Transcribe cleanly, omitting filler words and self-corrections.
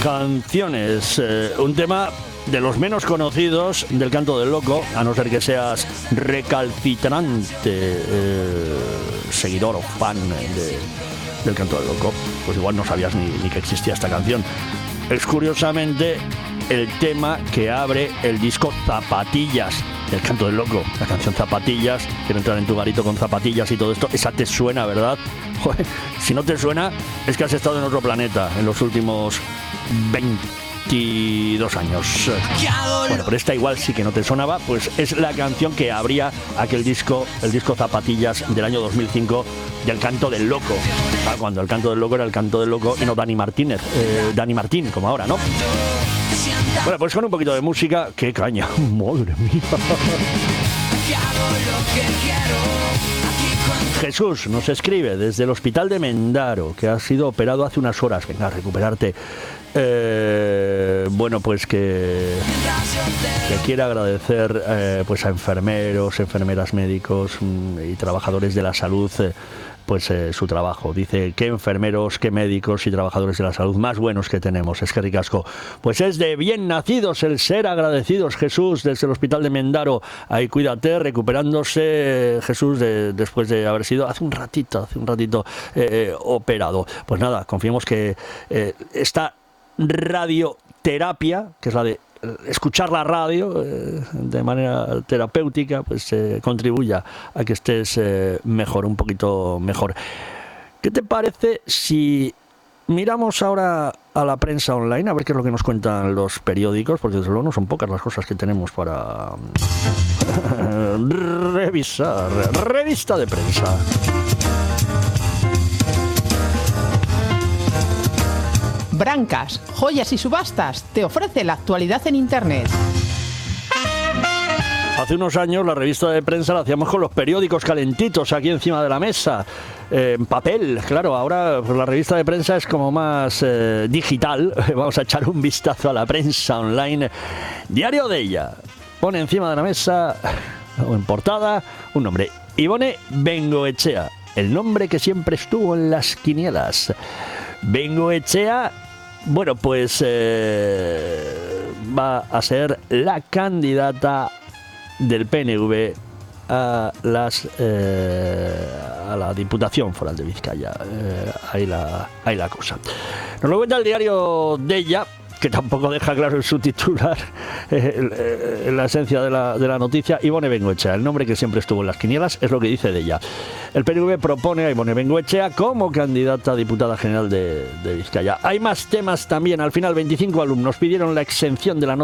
canciones. Un tema de los menos conocidos del Canto del Loco, a no ser que seas recalcitrante seguidor o fan del Canto del Loco, pues igual no sabías ni que existía esta canción. Es curiosamente el tema que abre el disco Zapatillas del Canto del Loco, la canción Zapatillas. Quiero entrar en tu garito con zapatillas y todo esto. Esa te suena, ¿verdad? Joder, si no te suena, es que has estado en otro planeta en los últimos 22 años. Bueno, pero esta igual sí que no te sonaba, pues es la canción que abría aquel disco, el disco Zapatillas del año 2005 del Canto del Loco. Cuando el Canto del Loco era el Canto del Loco y no Dani Martín, como ahora, ¿no? Bueno, pues con un poquito de música, ¡qué caña! ¡Madre mía! Jesús nos escribe desde el hospital de Mendaro, que ha sido operado hace unas horas. Venga, a recuperarte. Bueno, pues que quiere agradecer pues a enfermeros, enfermeras, médicos y trabajadores de la salud, pues su trabajo. Dice, qué enfermeros, qué médicos y trabajadores de la salud más buenos que tenemos. Es que ricasco. Pues es de bien nacidos el ser agradecidos, Jesús, desde el hospital de Mendaro. Ahí cuídate, recuperándose, Jesús, después de haber sido hace un ratito operado. Pues nada, confiemos que esta radioterapia, que es la de escuchar la radio de manera terapéutica, pues contribuya a que estés mejor, un poquito mejor. ¿Qué te parece si miramos ahora a la prensa online, a ver qué es lo que nos cuentan los periódicos? Porque desde luego no son pocas las cosas que tenemos para revisar. Revista de prensa. Brancas, Joyas y Subastas te ofrece la actualidad en Internet. Hace unos años la revista de prensa la hacíamos con los periódicos calentitos aquí encima de la mesa, en papel. Claro, ahora pues, la revista de prensa es como más digital. Vamos a echar un vistazo a la prensa online. Diario de ella pone encima de la mesa, o en portada, un nombre: Ibone Bengoechea, el nombre que siempre estuvo en las quinielas. Bengoechea, bueno, pues va a ser la candidata del PNV a la Diputación Foral de Vizcaya. Ahí la cosa. Nos lo cuenta el diario de ella, que tampoco deja claro en su titular la esencia de la noticia. Ibone Bengoechea, el nombre que siempre estuvo en las quinielas, es lo que dice de ella. El PNV propone a Ibone Bengoechea como candidata a diputada general de Vizcaya. Hay más temas también. Al final, 25 alumnos pidieron la exención de la nota